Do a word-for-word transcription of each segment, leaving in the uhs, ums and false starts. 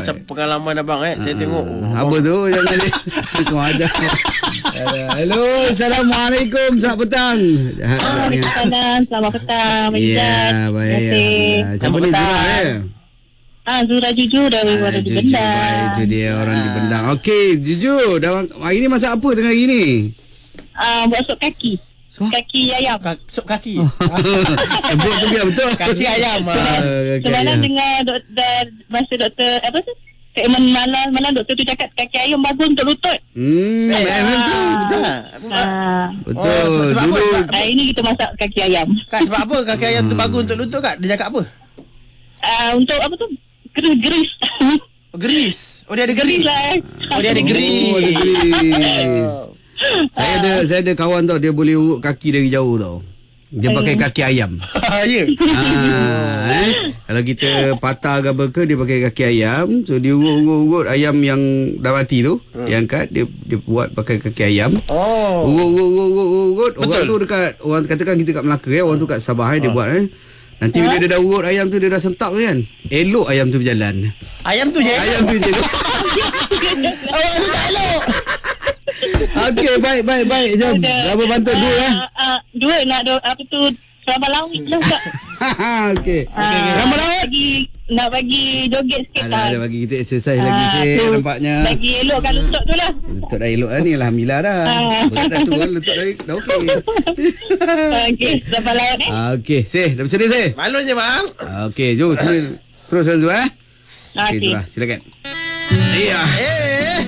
macam pengalaman abang eh. Saya tengok. Oh, Apa tu? Jangan ni. Kau ajar. Hello, Assalamualaikum. Selamat petang. Waalaikumsalam. Selamat petang. Ya, baik. Alhamdulillah. Siapa ni Zura ya? Ah, Zura Jujur dari Ah, Warna di Jujur, Bendang. baik. Itu dia orang di Bendang. Okey, Jujur. Dah, hari ni masak apa tengah hari ni? Ah, buat sup kaki. Sup? Kaki ayam. Ka- sup kaki. Sebut tu biar betul. Kaki ayam. ah. Kaki Semalam ayam. dengar doktor, masa doktor, apa tu? Segmen malam, malam doktor tu cakap kaki ayam bagus untuk lutut. Hmm, Eh, eh, betul, betul. Ah, Ah, Betul. Oh, sebab Dulu apa? Sebab- hari ni kita masak kaki ayam. Kak, sebab apa kaki ayam tu bagus untuk lutut Kak? Dia cakap apa? Ah, untuk apa tu? Geris-geris. Oh, geris. Oh, dia ada Geris geris. lah. Oh, dia ada geris. Oh, ada geris. Saya ada saya ada kawan tau, dia boleh urut kaki dari jauh tau. Dia pakai kaki ayam. Ya. ha, eh? Kalau kita patah ke apa ke, dia pakai kaki ayam. So dia urut-urut ayam yang dah mati tu, hmm. dia angkat, dia dia buat pakai kaki ayam. Oh. Urut-urut-urut-urut. Orang Betul. tu dekat, orang katakan kita kat Melaka eh, orang tu kat Sabah eh, dia buat eh. Nanti bila dia dah urut ayam tu, dia dah sentak tu kan, elok ayam tu berjalan. Ayam tu je. Ayam tu je. Awak ni tak elok. Okey, baik, baik, baik. Jom. Berapa bantut? Dua eh? Ah, dua nak do, apa tu? Seraban lawit lah tak? Okey. Ah, Seraban lawit? Bagi, nak bagi joget sikit Ada, lah. ada bagi kita exercise lagi Ah, sikit tu. nampaknya. Bagi elokkan lutut tu lah. Lutut dah elok dah ni, Alhamdulillah dah. Ah. Berat dah tu kan, lutut dah, dah okey. Okey, seraban lawit eh. Ah, okey, Seh. Dah bersedia, Seh? Malu je bang. Ah, okey, jom. Terus, teruskan Zul eh. Okey, Okey. Zul, silakan. Iya. Eh.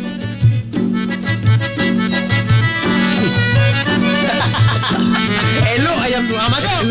Elok ayam tu. Ah, masak.